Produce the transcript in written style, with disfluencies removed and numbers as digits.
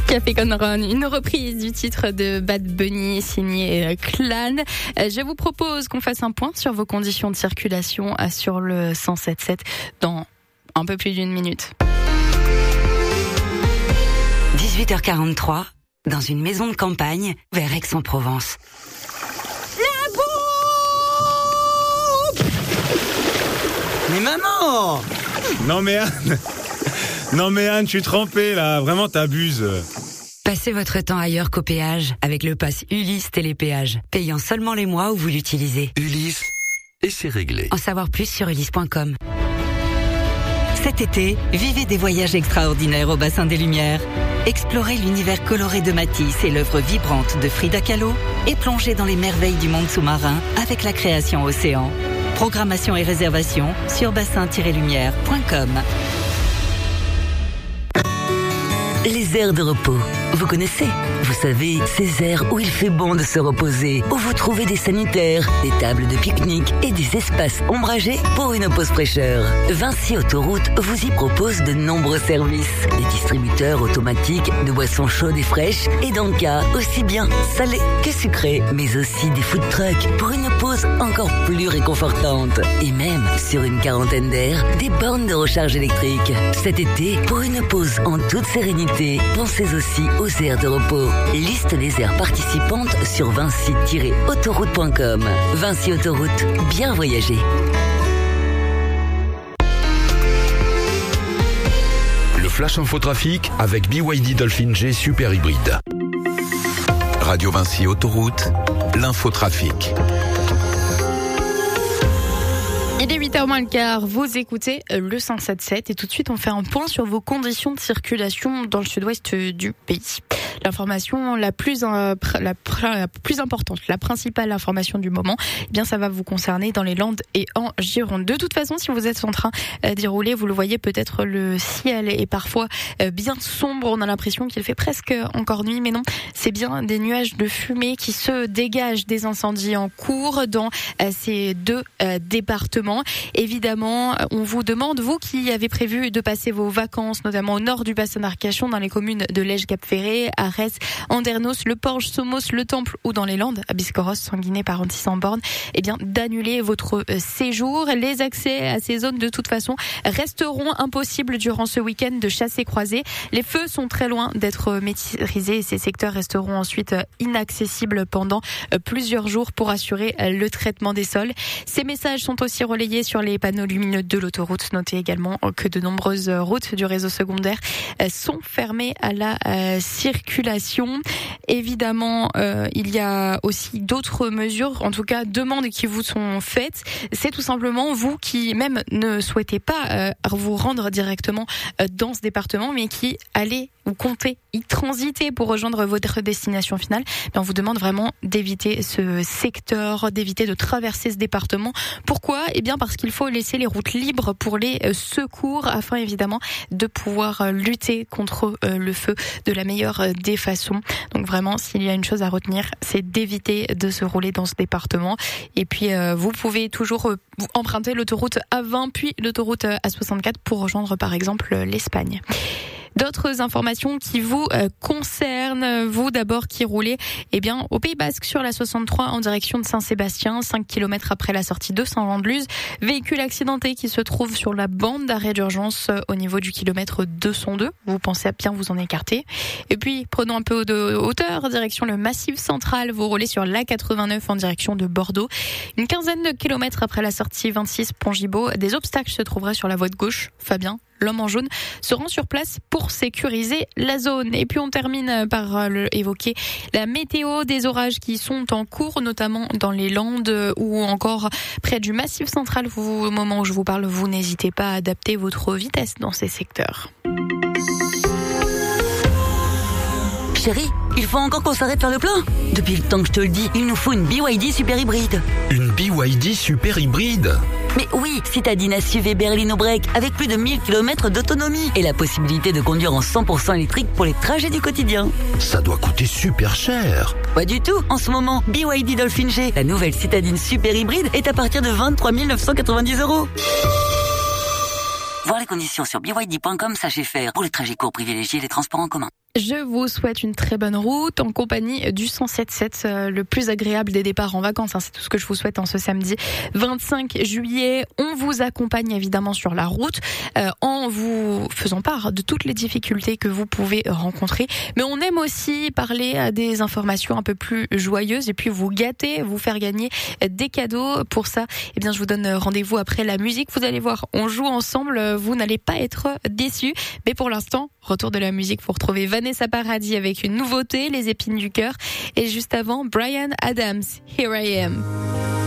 Café Con Run, une reprise du titre de Bad Bunny signé Clan. Je vous propose qu'on fasse un point sur vos conditions de circulation sur le 107.7 dans un peu plus d'une minute. 18h43, dans une maison de campagne vers Aix-en-Provence. La bombe! Mais maman! Non mais Anne, je suis trempé là, vraiment t'abuses. Passez votre temps ailleurs qu'au péage avec le pass Ulysse Télépéage, payant seulement les mois où vous l'utilisez. Ulysse, et c'est réglé. En savoir plus sur ulysse.com. Cet été, vivez des voyages extraordinaires au bassin des Lumières. Explorez l'univers coloré de Matisse et l'œuvre vibrante de Frida Kahlo et plongez dans les merveilles du monde sous-marin avec la création Océan. Programmation et réservation sur bassin-lumière.com. Les aires de repos. Vous connaissez? Vous savez, ces aires où il fait bon de se reposer, où vous trouvez des sanitaires, des tables de pique-nique et des espaces ombragés pour une pause fraîcheur. Vinci Autoroute vous y propose de nombreux services. Des distributeurs automatiques de boissons chaudes et fraîches et d'encas aussi bien salées que sucrées, mais aussi des food trucks pour une pause encore plus réconfortante. Et même, sur une quarantaine d'aires, des bornes de recharge électrique. Cet été, pour une pause en toute sérénité, pensez aussi aux aires de repos. Liste des aires participantes sur vinci-autoroute.com. Vinci Autoroute, bien voyager. Le Flash Infotrafic avec BYD Dolphin G Super Hybride. Radio Vinci Autoroute, l'infotrafic. Il est 8h moins le quart, vous écoutez le 107.7 et tout de suite on fait un point sur vos conditions de circulation dans le sud-ouest du pays. L'information la plus importante, la principale information du moment, eh bien ça va vous concerner dans les Landes et en Gironde. De toute façon, si vous êtes en train d'y rouler, vous le voyez peut-être, le ciel est parfois bien sombre, on a l'impression qu'il fait presque encore nuit, mais non, c'est bien des nuages de fumée qui se dégagent des incendies en cours dans ces deux départements. Évidemment, on vous demande, vous qui avez prévu de passer vos vacances, notamment au nord du bassin d'Arcachon, dans les communes de Lège-Cap-Ferré, Arès, Andernos, Le Porge, Somos, Le Temple ou dans les Landes, à Biscorros, Sanguinet, Parentis-en-Born, eh bien, d'annuler votre séjour. Les accès à ces zones, de toute façon, resteront impossibles durant ce week-end de chassé-croisé. Les feux sont très loin d'être maîtrisés et ces secteurs resteront ensuite inaccessibles pendant plusieurs jours pour assurer le traitement des sols. Ces messages sont aussi relayés sur les panneaux lumineux de l'autoroute. Notez également que de nombreuses routes du réseau secondaire sont fermées à la circulation. Évidemment, il y a aussi d'autres mesures, en tout cas demandes qui vous sont faites. C'est tout simplement vous qui même ne souhaitez pas vous rendre directement dans ce département, mais qui allez ou comptez y transiter pour rejoindre votre destination finale. On vous demande vraiment d'éviter ce secteur, d'éviter de traverser ce département. Pourquoi ? Eh bien parce qu'il faut laisser les routes libres pour les secours afin évidemment de pouvoir lutter contre le feu de la meilleure des façons. Donc vraiment, s'il y a une chose à retenir, c'est d'éviter de se rouler dans ce département. Et puis vous pouvez toujours emprunter l'autoroute A20 puis l'autoroute A64 pour rejoindre par exemple l'Espagne. D'autres informations qui vous concernent, vous d'abord qui roulez au Pays Basque sur la 63 en direction de Saint-Sébastien, 5 km après la sortie de Saint-Jean-de-Luz. Véhicule accidenté qui se trouve sur la bande d'arrêt d'urgence au niveau du kilomètre 202. Vous pensez à bien vous en écarter. Et puis, prenons un peu de hauteur, direction le Massif central. Vous roulez sur l'A89 en direction de Bordeaux. Une quinzaine de kilomètres après la sortie 26 Pont-Gibaud. Des obstacles se trouveraient sur la voie de gauche. Fabien, l'homme en jaune, se rend sur place pour sécuriser la zone. Et puis on termine par évoquer la météo, des orages qui sont en cours, notamment dans les Landes ou encore près du Massif central. Vous, au moment où je vous parle, vous n'hésitez pas à adapter votre vitesse dans ces secteurs. Chérie, il faut encore qu'on s'arrête faire le plein. Depuis le temps que je te le dis, il nous faut une BYD super hybride. Une BYD Super Hybride? Mais oui, citadine SUV berline au break avec plus de 1000 km d'autonomie et la possibilité de conduire en 100% électrique pour les trajets du quotidien. Ça doit coûter super cher. Pas du tout. En ce moment, BYD Dolphin G, la nouvelle citadine super hybride, est à partir de 23 990 €. Voir les conditions sur byd.com/faire pour les trajets courts privilégiés et les transports en commun. Je vous souhaite une très bonne route en compagnie du 107.7, le plus agréable des départs en vacances. C'est tout ce que je vous souhaite en ce samedi 25 juillet. On vous accompagne évidemment sur la route en vous faisant part de toutes les difficultés que vous pouvez rencontrer. Mais on aime aussi parler des informations un peu plus joyeuses et puis vous gâter, vous faire gagner des cadeaux. Pour ça, eh bien, je vous donne rendez-vous après la musique. Vous allez voir, on joue ensemble. Vous n'allez pas être déçus. Mais pour l'instant, retour de la musique pour retrouver Vanessa Paradis avec une nouveauté, Les épines du cœur. Et juste avant, Bryan Adams, Here I Am.